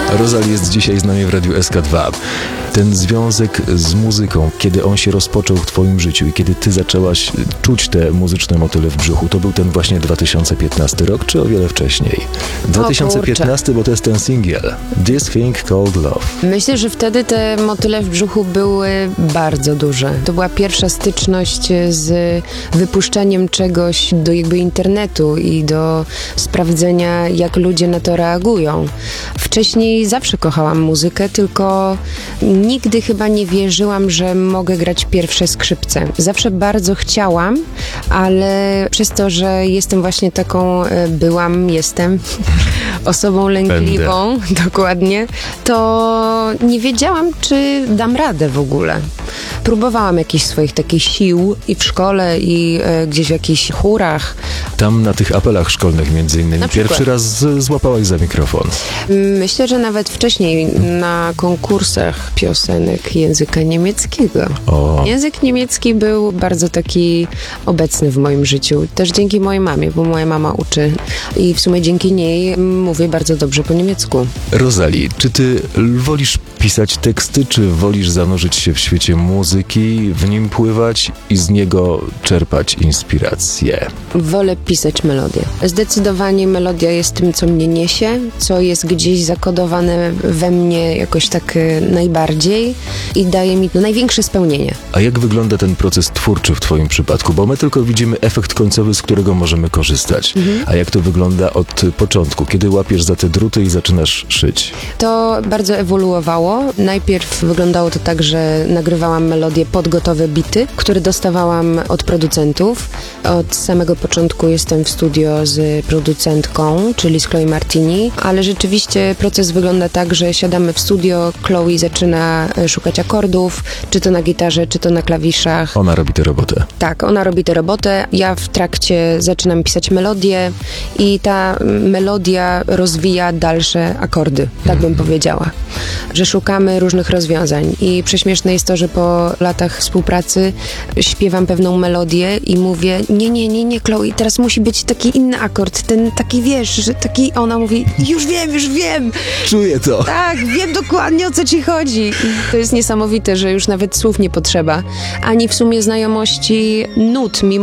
Rosalie jest dzisiaj z nami w Radiu SK2. Ten związek z muzyką, kiedy on się rozpoczął w twoim życiu i kiedy ty zaczęłaś czuć te muzyczne motyle w brzuchu, to był ten właśnie 2015 rok, czy o wiele wcześniej? 2015, bo to jest ten singiel. This Thing Called Love. Myślę, że wtedy te motyle w brzuchu były bardzo duże. To była pierwsza styczność z wypuszczeniem czegoś do jakby internetu i do sprawdzenia, jak ludzie na to reagują. Wcześniej zawsze kochałam muzykę, tylko nigdy chyba nie wierzyłam, że mogę grać pierwsze skrzypce. Zawsze bardzo chciałam, ale przez to, że jestem właśnie taką, jestem osobą lękliwą, dokładnie, to nie wiedziałam, czy dam radę w ogóle. Próbowałam jakichś swoich takich sił i w szkole, i gdzieś w jakichś chórach. Tam na tych apelach szkolnych między innymi pierwszy raz złapałaś za mikrofon. Myślę, że nawet wcześniej na konkursach piosenek języka niemieckiego. Język niemiecki był bardzo taki obecny w moim życiu. Też dzięki mojej mamie, bo moja mama uczy i w sumie dzięki niej mówię bardzo dobrze po niemiecku. Rosalie, czy ty wolisz pisać teksty, czy wolisz zanurzyć się w świecie muzyki, w nim pływać i z niego czerpać inspirację? Wolę pisać melodię. Zdecydowanie melodia jest tym, co mnie niesie, co jest gdzieś zakodowane we mnie jakoś tak najbardziej i daje mi największe spełnienie. A jak wygląda ten proces twórczy w twoim przypadku? Bo my tylko widzimy efekt końcowy, z którego możemy korzystać. A jak to wygląda od początku? Kiedy łapiesz za te druty i zaczynasz szyć? To bardzo ewoluowało. Najpierw wyglądało to tak, że nagrywałam melodię pod gotowe bity, które dostawałam od producentów. Od samego początku jestem w studio z producentką, czyli z Chloe Martini, ale rzeczywiście proces wygląda tak, że siadamy w studio, Chloe zaczyna szukać akordów, czy to na gitarze, czy to na klawiszach. Ona robi tę robotę. Tak, ona robi tę robotę. Ja w trakcie zaczynam pisać melodię i ta melodia rozwija dalsze akordy, tak bym powiedziała. Że szukamy różnych rozwiązań i prześmieszne jest to, że po latach współpracy śpiewam pewną melodię i mówię, nie, Chloe, teraz musi być taki inny akord, ten taki, wiesz, że taki, ona mówi, już wiem. Czuję to. Tak, wiem dokładnie, o co ci chodzi. I to jest niesamowite, że już nawet słów nie potrzeba, ani w sumie znajomości nut, mimo